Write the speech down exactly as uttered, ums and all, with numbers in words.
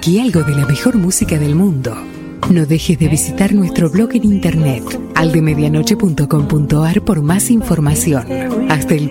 aquí algo de la mejor música del mundo. No dejes de visitar nuestro blog en internet aldemedianoche punto com punto ar por más información. Hasta el